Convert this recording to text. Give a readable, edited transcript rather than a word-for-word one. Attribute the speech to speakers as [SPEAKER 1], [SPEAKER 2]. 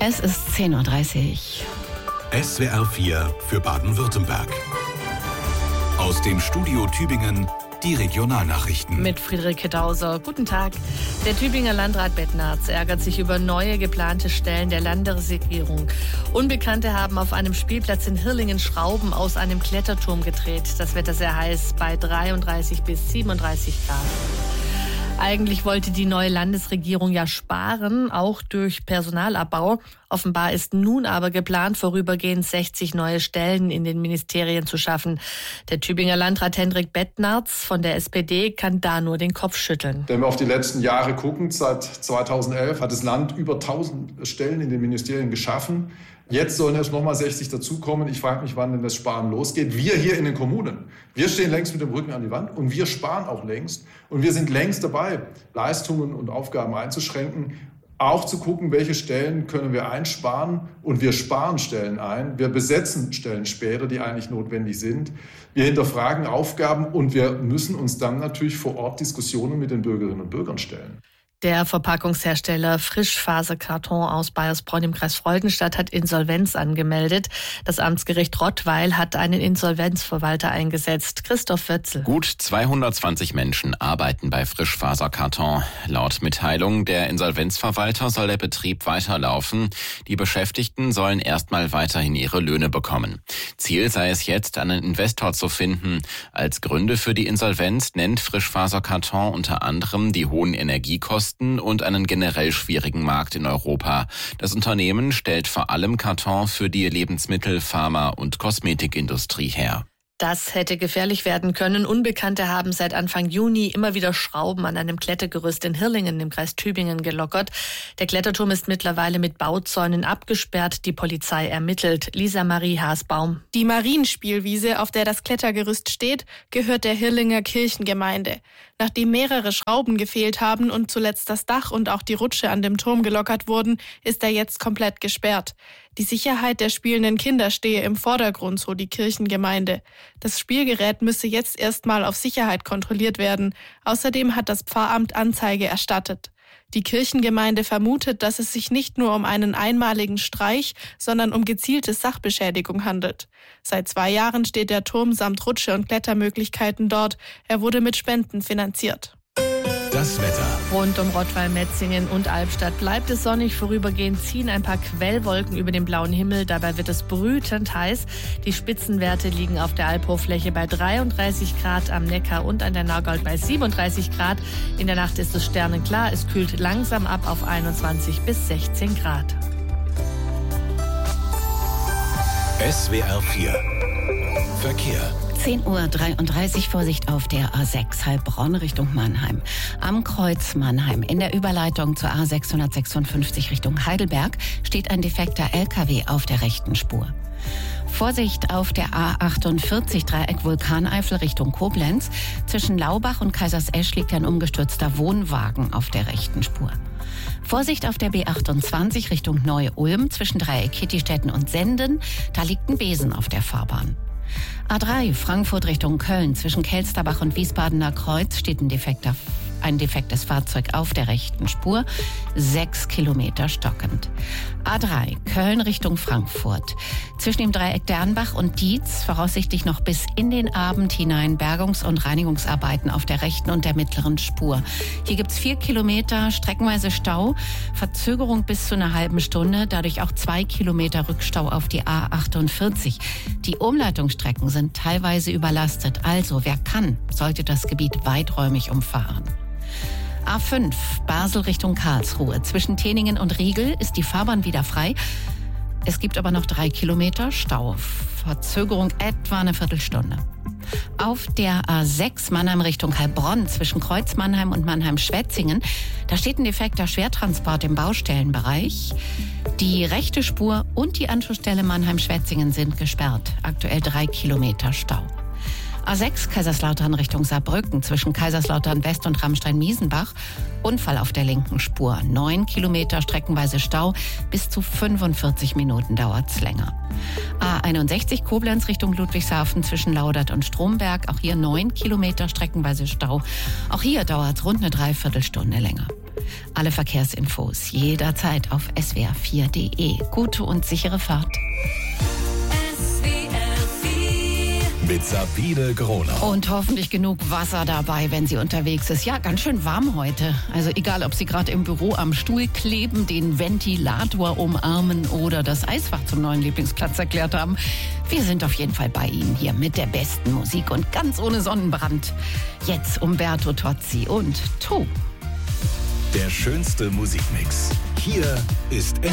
[SPEAKER 1] Es ist 10.30 Uhr.
[SPEAKER 2] SWR 4 für Baden-Württemberg. Aus dem Studio Tübingen die Regionalnachrichten.
[SPEAKER 3] Mit Friederike Dauser. Guten Tag. Der Tübinger Landrat Bettnarz ärgert sich über neue geplante Stellen der Landesregierung. Unbekannte haben auf einem Spielplatz in Hirlingen Schrauben aus einem Kletterturm gedreht. Das Wetter sehr heiß bei 33 bis 37 Grad. Eigentlich wollte die neue Landesregierung ja sparen, auch durch Personalabbau. Offenbar ist nun aber geplant, vorübergehend 60 neue Stellen in den Ministerien zu schaffen. Der Tübinger Landrat Hendrik Bettnarz von der SPD kann da nur den Kopf schütteln.
[SPEAKER 4] Wenn wir auf die letzten Jahre gucken, seit 2011 hat das Land über 1000 Stellen in den Ministerien geschaffen. Jetzt sollen erst nochmal 60 dazukommen. Ich frage mich, wann denn das Sparen losgeht. Wir hier in den Kommunen, wir stehen längst mit dem Rücken an die Wand und wir sparen auch längst. Und wir sind längst dabei, Leistungen und Aufgaben einzuschränken, auch zu gucken, welche Stellen können wir einsparen. Und wir sparen Stellen ein. Wir besetzen Stellen später, die eigentlich notwendig sind. Wir hinterfragen Aufgaben und wir müssen uns dann natürlich vor Ort Diskussionen mit den Bürgerinnen und Bürgern stellen.
[SPEAKER 3] Der Verpackungshersteller Frischfaserkarton aus Baiersbronn im Kreis Freudenstadt hat Insolvenz angemeldet. Das Amtsgericht Rottweil hat einen Insolvenzverwalter eingesetzt. Christoph Wötzel.
[SPEAKER 5] Gut 220 Menschen arbeiten bei Frischfaserkarton. Laut Mitteilung der Insolvenzverwalter soll der Betrieb weiterlaufen. Die Beschäftigten sollen erstmal weiterhin ihre Löhne bekommen. Ziel sei es jetzt, einen Investor zu finden. Als Gründe für die Insolvenz nennt Frischfaserkarton unter anderem die hohen Energiekosten und einen generell schwierigen Markt in Europa. Das Unternehmen stellt vor allem Karton für die Lebensmittel-, Pharma- und Kosmetikindustrie her.
[SPEAKER 3] Das hätte gefährlich werden können. Unbekannte haben seit Anfang Juni immer wieder Schrauben an einem Klettergerüst in Hirlingen im Kreis Tübingen gelockert. Der Kletterturm ist mittlerweile mit Bauzäunen abgesperrt. Die Polizei ermittelt. Lisa Marie Haasbaum.
[SPEAKER 6] Die Marienspielwiese, auf der das Klettergerüst steht, gehört der Hirlinger Kirchengemeinde. Nachdem mehrere Schrauben gefehlt haben und zuletzt das Dach und auch die Rutsche an dem Turm gelockert wurden, ist er jetzt komplett gesperrt. Die Sicherheit der spielenden Kinder stehe im Vordergrund, so die Kirchengemeinde. Das Spielgerät müsse jetzt erstmal auf Sicherheit kontrolliert werden. Außerdem hat das Pfarramt Anzeige erstattet. Die Kirchengemeinde vermutet, dass es sich nicht nur um einen einmaligen Streich, sondern um gezielte Sachbeschädigung handelt. Seit 2 Jahren steht der Turm samt Rutsche und Klettermöglichkeiten dort. Er wurde mit Spenden finanziert.
[SPEAKER 2] Das Wetter.
[SPEAKER 3] Rund um Rottweil, Metzingen und Albstadt bleibt es sonnig. Vorübergehend ziehen ein paar Quellwolken über den blauen Himmel. Dabei wird es brütend heiß. Die Spitzenwerte liegen auf der Albhochfläche bei 33 Grad, am Neckar und an der Nagold bei 37 Grad. In der Nacht ist es sternenklar. Es kühlt langsam ab auf 21 bis 16 Grad.
[SPEAKER 2] SWR 4 Verkehr.
[SPEAKER 1] 10.33 Uhr, Vorsicht auf der A6 Heilbronn Richtung Mannheim. Am Kreuz Mannheim in der Überleitung zur A656 Richtung Heidelberg steht ein defekter LKW auf der rechten Spur. Vorsicht auf der A48 Dreieck Vulkaneifel Richtung Koblenz. Zwischen Laubach und Kaisersesch liegt ein umgestürzter Wohnwagen auf der rechten Spur. Vorsicht auf der B28 Richtung Neu-Ulm zwischen Dreieck Kittistetten und Senden. Da liegt ein Besen auf der Fahrbahn. A3 Frankfurt Richtung Köln zwischen Kelsterbach und Wiesbadener Kreuz steht ein defektes Fahrzeug auf der rechten Spur, 6 Kilometer stockend. A3 Köln Richtung Frankfurt zwischen dem Dreieck Dernbach und Dietz voraussichtlich noch bis in den Abend hinein Bergungs- und Reinigungsarbeiten auf der rechten und der mittleren Spur. Hier gibt's 4 Kilometer streckenweise Stau, Verzögerung bis zu einer halben Stunde, dadurch auch 2 Kilometer Rückstau auf die A48. Die Umleitungsstrecken sind teilweise überlastet, also wer kann, sollte das Gebiet weiträumig umfahren. A5 Basel Richtung Karlsruhe. Zwischen Teningen und Riegel ist die Fahrbahn wieder frei. Es gibt aber noch 3 Kilometer Stau. Verzögerung etwa eine Viertelstunde. Auf der A6 Mannheim Richtung Heilbronn zwischen Kreuz Mannheim und Mannheim-Schwetzingen, da steht ein defekter Schwertransport im Baustellenbereich. Die rechte Spur und die Anschlussstelle Mannheim-Schwetzingen sind gesperrt. Aktuell 3 Kilometer Stau. A6 Kaiserslautern Richtung Saarbrücken zwischen Kaiserslautern West und Ramstein-Miesenbach. Unfall auf der linken Spur. 9 Kilometer streckenweise Stau. Bis zu 45 Minuten dauert's länger. A61 Koblenz Richtung Ludwigshafen zwischen Laudert und Stromberg. Auch hier 9 Kilometer streckenweise Stau. Auch hier dauert's rund eine Dreiviertelstunde länger. Alle Verkehrsinfos jederzeit auf swr4.de. Gute und sichere Fahrt.
[SPEAKER 2] Mit Sabine Gronau.
[SPEAKER 1] Und hoffentlich genug Wasser dabei, wenn sie unterwegs ist. Ja, ganz schön warm heute. Also egal, ob Sie gerade im Büro am Stuhl kleben, den Ventilator umarmen oder das Eisfach zum neuen Lieblingsplatz erklärt haben. Wir sind auf jeden Fall bei Ihnen hier mit der besten Musik und ganz ohne Sonnenbrand. Jetzt Umberto Tozzi und Tu.
[SPEAKER 2] Der schönste Musikmix. Hier ist